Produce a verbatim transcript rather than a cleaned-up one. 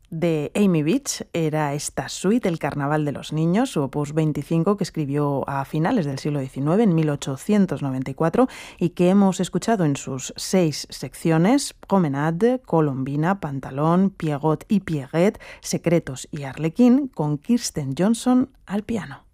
de Amy Beach era esta suite, El Carnaval de los Niños, su opus veinticinco, que escribió a finales del siglo diecinueve, en mil ochocientos noventa y cuatro, y que hemos escuchado en sus seis secciones: Promenade, Colombina, Pantalón, Pierrot y Pierrette, Secretos y Arlequín, con Kirsten Johnson al piano.